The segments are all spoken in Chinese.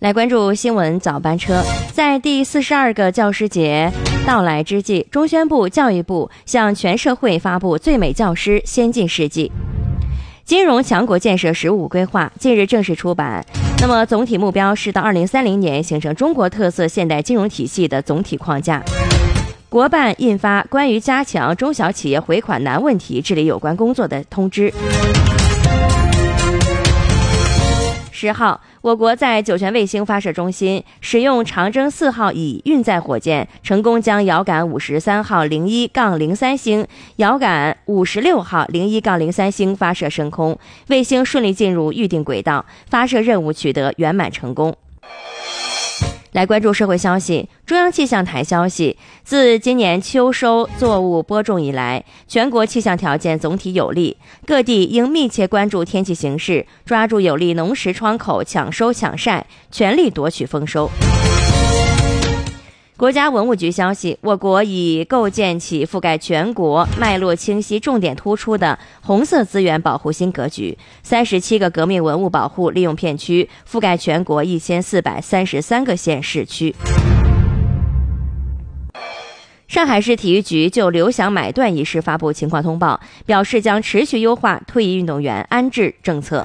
来关注新闻早班车。在第42个教师节到来之际，中宣部、教育部向全社会发布最美教师先进事迹金融强国建设15规划近日正式出版。那么总体目标是到2030年形成中国特色现代金融体系的总体框架。国办印发关于加强中小企业回款难问题治理有关工作的通知。10号，我国在酒泉卫星发射中心使用长征4号乙运载火箭，成功将遥感53号01-03星、遥感56号01-03星发射升空，卫星顺利进入预定轨道，发射任务取得圆满成功。来关注社会消息。中央气象台消息，自今年秋收作物播种以来，全国气象条件总体有利，各地应密切关注天气形势，抓住有利农时窗口抢收抢晒，全力夺取丰收。国家文物局消息，我国已构建起覆盖全国、脉络清晰、重点突出的红色资源保护新格局，37个革命文物保护利用片区，覆盖全国1433个县市区。上海市体育局就刘翔买断一事发布情况通报，表示将持续优化退役运动员安置政策。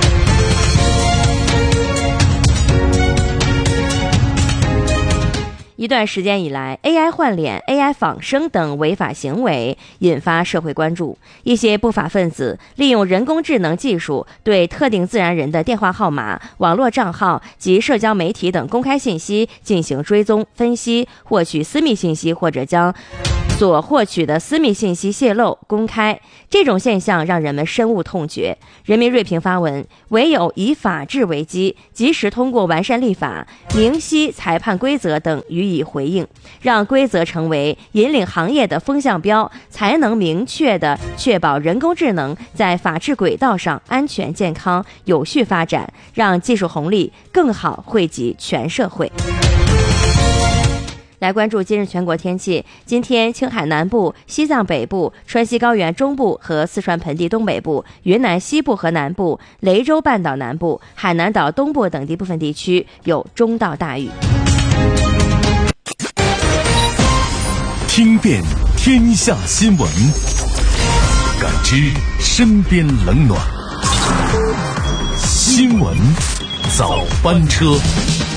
一段时间以来 ，AI 换脸、AI 仿生等违法行为引发社会关注。一些不法分子利用人工智能技术，对特定自然人的电话号码、网络账号及社交媒体等公开信息进行追踪、分析，获取私密信息，或者将所获取的私密信息泄露、公开。这种现象让人们深恶痛绝。人民锐评发文，唯有以法治为基，及时通过完善立法、明晰裁判规则等予以回应，让规则成为引领行业的风向标，才能明确地确保人工智能在法治轨道上安全、健康、有序发展，让技术红利更好惠及全社会。来关注今日全国天气。今天青海南部、西藏北部、川西高原中部和四川盆地东北部、云南西部和南部、雷州半岛南部、海南岛东部等地部分地区有中到大雨。 听遍天下新闻，感知身边冷暖。新闻早班车。